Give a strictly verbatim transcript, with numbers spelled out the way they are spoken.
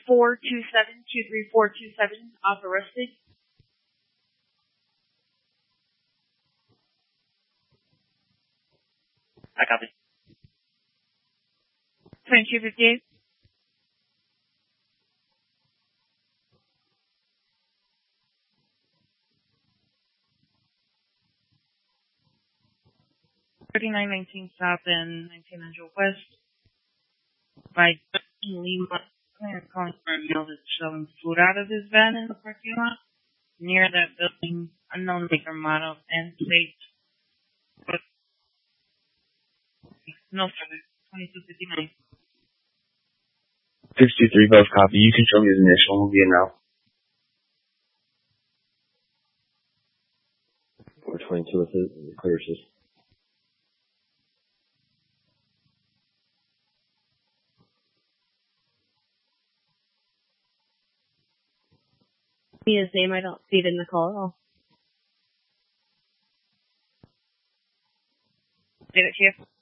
four two seven, two three four two seven, off arrested. I copy. twenty-two fifty-eight. thirty-nine nineteen South and nineteen hundred West. By Lima, calling for a male that's selling food out of his van in the parking lot. Near that building, unknown maker, model, and plate. No further. twenty-two fifty-nine. six two three, both copy. You can show me his initial. We'll be in now. four twenty-two with it. Clear assist. His name, I don't see it in the call at all. Did it here?